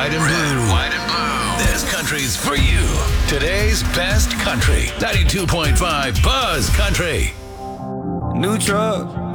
white, and blue. This country's for you. Today's best country. 92.5 Buzz Country. New truck.